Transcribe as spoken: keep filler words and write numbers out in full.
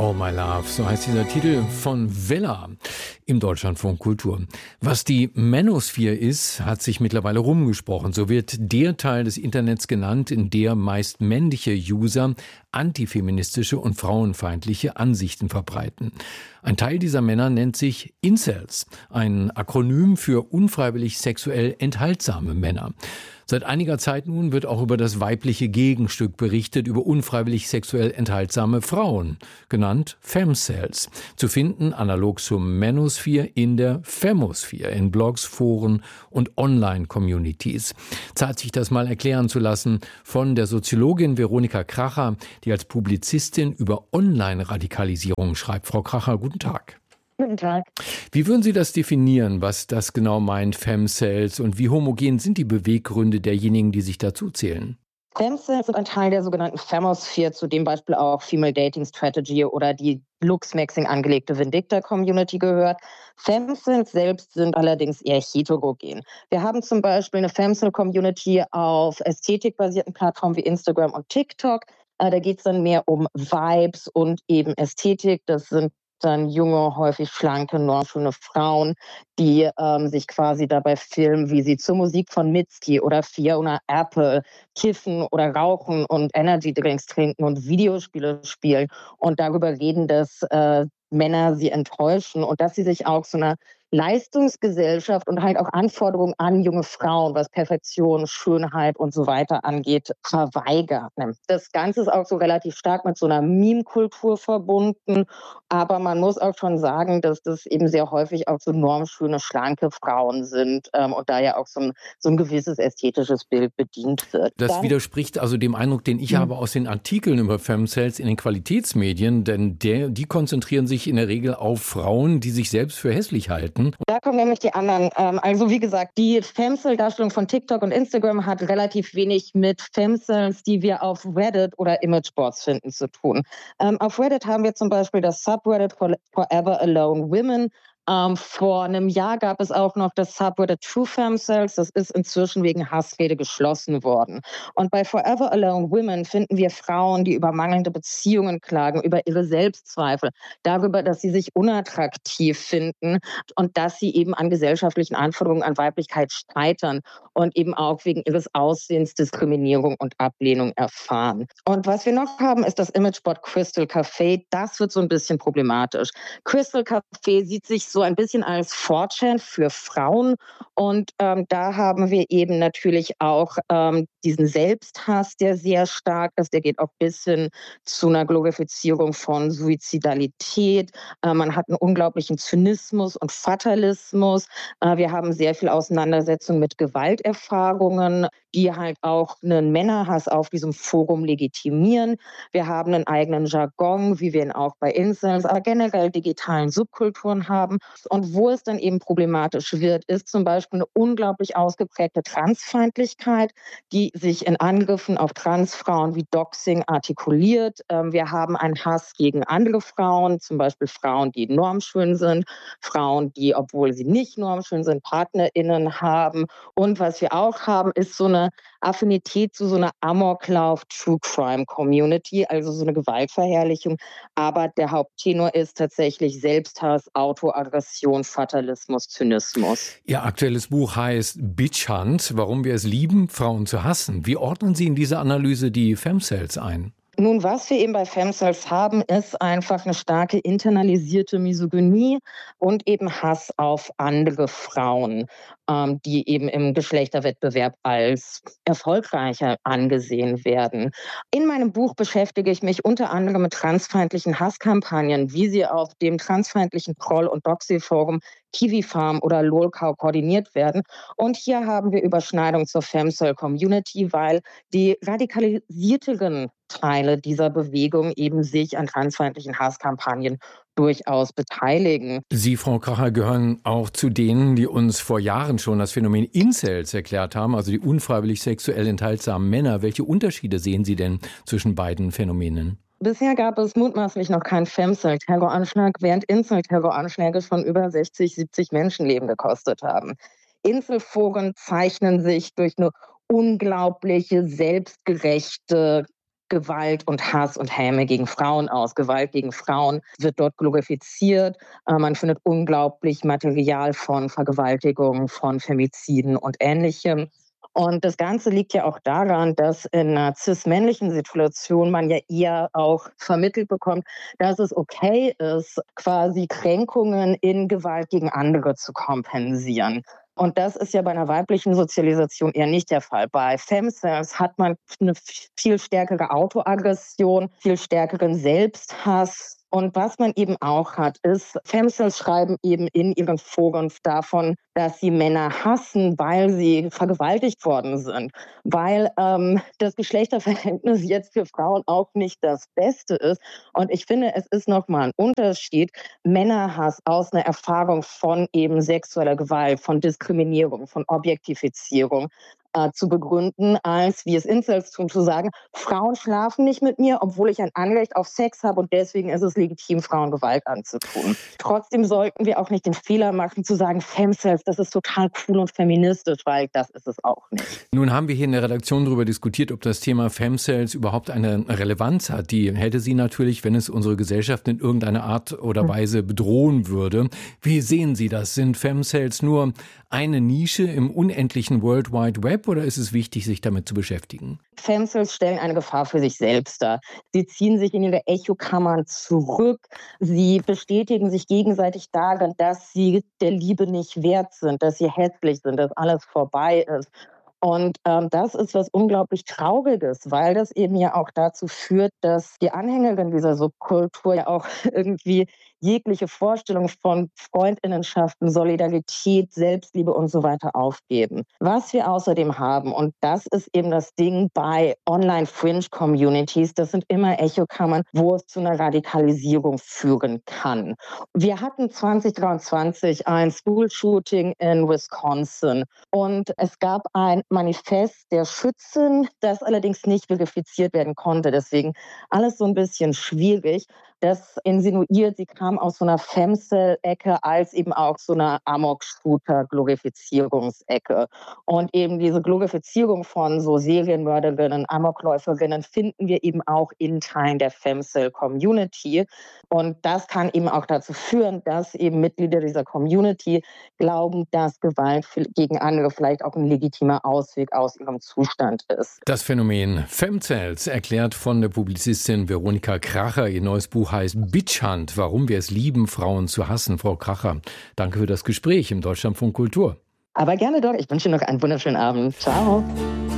Oh My Love, so heißt dieser Titel von Vella im Deutschlandfunk Kultur. Was die Manosphere ist, hat sich mittlerweile rumgesprochen. So wird der Teil des Internets genannt, in der meist männliche User antifeministische und frauenfeindliche Ansichten verbreiten. Ein Teil dieser Männer nennt sich Incels, ein Akronym für unfreiwillig sexuell enthaltsame Männer. Seit einiger Zeit nun wird auch über das weibliche Gegenstück berichtet, über unfreiwillig sexuell enthaltsame Frauen, genannt Femcels, zu finden analog zum Manosphere in der Femosphere, in Blogs, Foren und Online-Communities. Zeit, sich das mal erklären zu lassen von der Soziologin Veronika Kracher, die als Publizistin über Online-Radikalisierung schreibt. Frau Kracher, guten Tag. Guten Tag. Wie würden Sie das definieren, was das genau meint, Femcels, und wie homogen sind die Beweggründe derjenigen, die sich dazu zählen? Femcels sind ein Teil der sogenannten Femosphere, zu dem Beispiel auch Female Dating Strategy oder die Luxmaxing angelegte Vindicta-Community gehört. Femcels selbst sind allerdings eher heterogen. Wir haben zum Beispiel eine Femcel-Community auf ästhetikbasierten Plattformen wie Instagram und TikTok. Da geht es dann mehr um Vibes und eben Ästhetik. Das sind dann junge, häufig schlanke, normschöne Frauen, die ähm, sich quasi dabei filmen, wie sie zur Musik von Mitski oder Fiona Apple kiffen oder rauchen und Energy-Drinks trinken und Videospiele spielen und darüber reden, dass äh, Männer sie enttäuschen und dass sie sich auch so einer Leistungsgesellschaft und halt auch Anforderungen an junge Frauen, was Perfektion, Schönheit und so weiter angeht, verweigert. Das Ganze ist auch so relativ stark mit so einer Meme-Kultur verbunden, aber man muss auch schon sagen, dass das eben sehr häufig auch so normschöne, schlanke Frauen sind ähm, und da ja auch so ein, so ein gewisses ästhetisches Bild bedient wird. Das Dann, widerspricht also dem Eindruck, den ich mh. habe aus den Artikeln über Femcels in den Qualitätsmedien, denn der, die konzentrieren sich in der Regel auf Frauen, die sich selbst für hässlich halten. Da kommen nämlich die anderen. Also wie gesagt, die Femcel-Darstellung von TikTok und Instagram hat relativ wenig mit Femcels, die wir auf Reddit oder Imageboards finden, zu tun. Auf Reddit haben wir zum Beispiel das Subreddit Forever Alone Women. Ähm, vor einem Jahr gab es auch noch das Subreddit True Femcels. Das ist inzwischen wegen Hassrede geschlossen worden. Und bei Forever Alone Women finden wir Frauen, die über mangelnde Beziehungen klagen, über ihre Selbstzweifel, darüber, dass sie sich unattraktiv finden und dass sie eben an gesellschaftlichen Anforderungen an Weiblichkeit scheitern und eben auch wegen ihres Aussehens Diskriminierung und Ablehnung erfahren. Und was wir noch haben, ist das Imageboard Crystal Café. Das wird so ein bisschen problematisch. Crystal Café sieht sich so ein bisschen als four chan für Frauen und ähm, da haben wir eben natürlich auch ähm, diesen Selbsthass, der sehr stark ist, der geht auch bis hin zu einer Glorifizierung von Suizidalität. Äh, man hat einen unglaublichen Zynismus und Fatalismus. Äh, wir haben sehr viel Auseinandersetzung mit Gewalterfahrungen, die halt auch einen Männerhass auf diesem Forum legitimieren. Wir haben einen eigenen Jargon, wie wir ihn auch bei Incels, aber generell digitalen Subkulturen haben. Und wo es dann eben problematisch wird, ist zum Beispiel eine unglaublich ausgeprägte Transfeindlichkeit, die sich in Angriffen auf Transfrauen wie Doxing artikuliert. Ähm, wir haben einen Hass gegen andere Frauen, zum Beispiel Frauen, die normschön sind, Frauen, die, obwohl sie nicht normschön sind, PartnerInnen haben. Und was wir auch haben, ist so eine Affinität zu so einer Amoklauf-True-Crime-Community, also so eine Gewaltverherrlichung. Aber der Haupttenor ist tatsächlich Selbsthass, Autoaggression, Fatalismus, Zynismus. Ihr aktuelles Buch heißt Bitch Hunt, warum wir es lieben, Frauen zu hassen. Wie ordnen Sie in dieser Analyse die Femcels ein? Nun, was wir eben bei Femcels haben, ist einfach eine starke internalisierte Misogynie und eben Hass auf andere Frauen, ähm, die eben im Geschlechterwettbewerb als erfolgreicher angesehen werden. In meinem Buch beschäftige ich mich unter anderem mit transfeindlichen Hasskampagnen, wie sie auf dem transfeindlichen Troll- und Doxy-Forum Kiwi Farm oder Lolcow koordiniert werden. Und hier haben wir Überschneidung zur Femcel-Community, weil die radikalisierteren Teile dieser Bewegung eben sich an transfeindlichen Hasskampagnen durchaus beteiligen. Sie, Frau Kracher, gehören auch zu denen, die uns vor Jahren schon das Phänomen Incels erklärt haben, also die unfreiwillig sexuell enthaltsamen Männer. Welche Unterschiede sehen Sie denn zwischen beiden Phänomenen? Bisher gab es mutmaßlich noch keinen Femcel-Terroranschlag, während Incel-Terroranschläge schon über sechzig, siebzig Menschenleben gekostet haben. Inselforen zeichnen sich durch eine unglaubliche, selbstgerechte Gewalt und Hass und Häme gegen Frauen aus. Gewalt gegen Frauen wird dort glorifiziert. Äh, man findet unglaublich Material von Vergewaltigungen, von Femiziden und Ähnlichem. Und das Ganze liegt ja auch daran, dass in einer cis-männlichen Situation man ja eher auch vermittelt bekommt, dass es okay ist, quasi Kränkungen in Gewalt gegen andere zu kompensieren. Und das ist ja bei einer weiblichen Sozialisation eher nicht der Fall. Bei Femcells hat man eine viel stärkere Autoaggression, viel stärkeren Selbsthass. Und was man eben auch hat, ist, Femcells schreiben eben in ihren Foren davon, dass sie Männer hassen, weil sie vergewaltigt worden sind, weil ähm, das Geschlechterverhältnis jetzt für Frauen auch nicht das Beste ist. Und ich finde, es ist nochmal ein Unterschied, Männerhass aus einer Erfahrung von eben sexueller Gewalt, von Diskriminierung, von Objektifizierung äh, zu begründen, als wie es Incels tun, zu sagen, Frauen schlafen nicht mit mir, obwohl ich ein Anrecht auf Sex habe und deswegen ist es legitim, Frauen Gewalt anzutun. Trotzdem sollten wir auch nicht den Fehler machen, zu sagen, Femcells, das ist total cool und feministisch, weil das ist es auch nicht. Nun haben wir hier in der Redaktion darüber diskutiert, ob das Thema Femcells überhaupt eine Relevanz hat. Die hätte sie natürlich, wenn es unsere Gesellschaft in irgendeiner Art oder Weise bedrohen würde. Wie sehen Sie das? Sind Femcells nur eine Nische im unendlichen World Wide Web oder ist es wichtig, sich damit zu beschäftigen? Femcells stellen eine Gefahr für sich selbst dar. Sie ziehen sich in ihre Echokammern zurück. Sie bestätigen sich gegenseitig darin, dass sie der Liebe nicht wert sind, dass sie hässlich sind, dass alles vorbei ist. Und ähm, das ist was unglaublich Trauriges, weil das eben ja auch dazu führt, dass die Anhängerin dieser Subkultur ja auch irgendwie jegliche Vorstellung von Freundinnenschaften, Solidarität, Selbstliebe und so weiter aufgeben. Was wir außerdem haben, und das ist eben das Ding bei Online-Fringe-Communities, das sind immer Echokammern, wo es zu einer Radikalisierung führen kann. Wir hatten zwanzig dreiundzwanzig ein School-Shooting in Wisconsin und es gab ein Manifest der Schützen, das allerdings nicht verifiziert werden konnte. Deswegen alles so ein bisschen schwierig. Das insinuiert, sie kam aus so einer Femcell-Ecke als eben auch so einer Amok-Shooter-Glorifizierungsecke. Und eben diese Glorifizierung von so Serienmörderinnen, Amokläuferinnen finden wir eben auch in Teilen der Femcell-Community. Und das kann eben auch dazu führen, dass eben Mitglieder dieser Community glauben, dass Gewalt gegen andere vielleicht auch ein legitimer Ausweg aus ihrem Zustand ist. Das Phänomen Femcells erklärt von der Publizistin Veronika Kracher. Ihr neues Buch heißt Bitchhunt, warum wir es lieben, Frauen zu hassen. Frau Kracher, danke für das Gespräch im Deutschlandfunk Kultur. Aber gerne doch. Ich wünsche Ihnen noch einen wunderschönen Abend. Ciao.